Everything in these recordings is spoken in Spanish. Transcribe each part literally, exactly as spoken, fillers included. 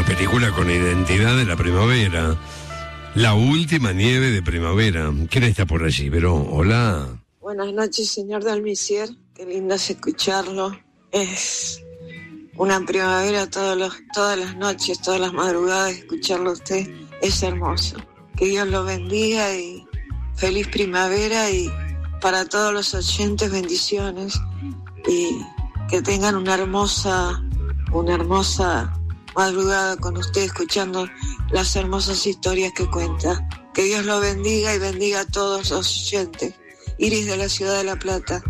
Una película con identidad de la primavera. La última nieve de primavera. ¿Quién está por allí, Verón? Hola. Buenas noches, señor Dalmicier. Qué lindo es escucharlo. Es una primavera todos los, todas las noches, todas las madrugadas. Escucharlo a usted es hermoso. Que Dios lo bendiga y feliz primavera, y para todos los oyentes bendiciones, y que tengan una hermosa, una hermosa madrugada con usted, escuchando las hermosas historias que cuenta. Que Dios lo bendiga y bendiga a todos los oyentes. Iris de la ciudad de La Plata.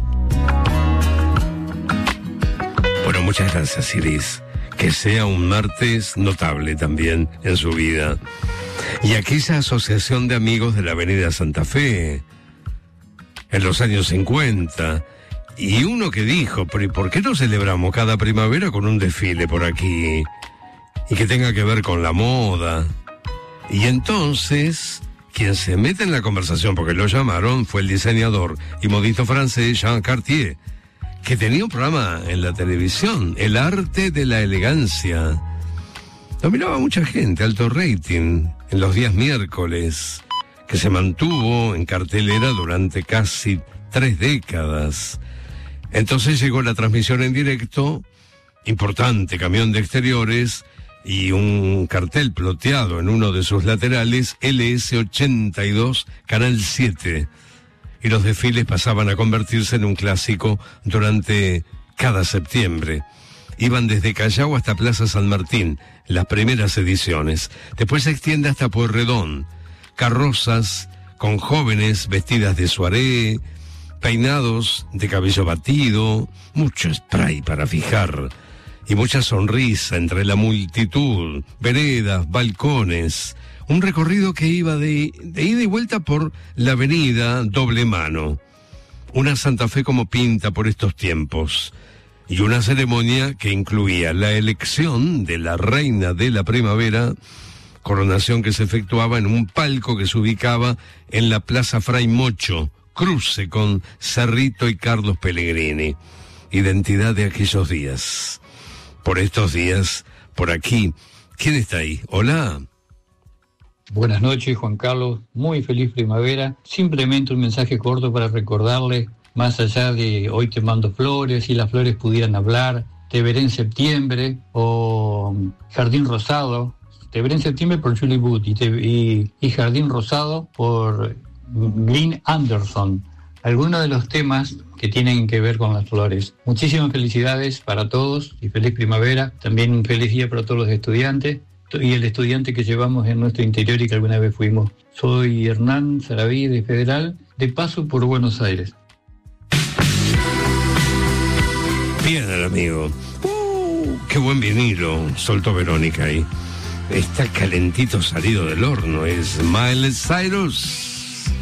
Bueno, muchas gracias, Iris. Que sea un martes notable también en su vida. Y aquella asociación de amigos de la Avenida Santa Fe, en los años cincuenta, y uno que dijo, pero ¿y por qué no celebramos cada primavera con un desfile por aquí? Y que tenga que ver con la moda. Y entonces, quien se mete en la conversación, porque lo llamaron, fue el diseñador y modista francés Jean Cartier, que tenía un programa en la televisión, El arte de la elegancia. Lo miraba mucha gente, alto rating, en los días miércoles, que se mantuvo en cartelera durante casi tres décadas. Entonces llegó la transmisión en directo, importante camión de exteriores y un cartel ploteado en uno de sus laterales, L S ochenta y dos, Canal siete. Y los desfiles pasaban a convertirse en un clásico durante cada septiembre. Iban desde Callao hasta Plaza San Martín, las primeras ediciones. Después se extiende hasta Pueyrredón. Carrozas con jóvenes vestidas de soirée, peinados de cabello batido, mucho spray para fijar y mucha sonrisa entre la multitud, veredas, balcones. Un recorrido que iba de, de ida y vuelta por la avenida Doble Mano. Una Santa Fe como pinta por estos tiempos. Y una ceremonia que incluía la elección de la reina de la primavera, coronación que se efectuaba en un palco que se ubicaba en la Plaza Fray Mocho, cruce con Cerrito y Carlos Pellegrini. Identidad de aquellos días. Por estos días, por aquí. ¿Quién está ahí? Hola. Buenas noches, Juan Carlos. Muy feliz primavera. Simplemente un mensaje corto para recordarle, más allá de hoy te mando flores, si las flores pudieran hablar, te veré en septiembre, o Jardín Rosado. Te veré en septiembre por Julie Booth y, te, y, y Jardín Rosado por Glenn Anderson. Algunos de los temas que tienen que ver con las flores. Muchísimas felicidades para todos y feliz primavera. También un feliz día para todos los estudiantes y el estudiante que llevamos en nuestro interior y que alguna vez fuimos. Soy Hernán Saraví de Federal, de paso por Buenos Aires. Bien, el amigo. Uh, qué buen vinilo soltó Verónica ahí. Está calentito salido del horno. Es Miley Cyrus.